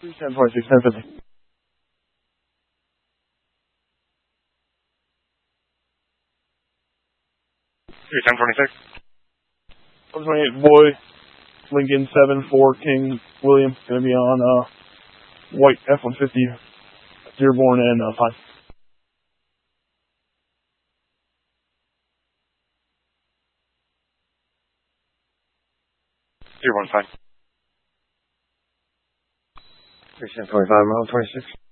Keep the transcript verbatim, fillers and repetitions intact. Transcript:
ten twenty-six, ten fifty. three ten twenty-six. one twenty-eight, boy, Lincoln, seven four, King, William, gonna be on, uh, white F one fifty, Dearborn, and, uh, five. Dearborn, five. three ten twenty-five, mile twenty-six.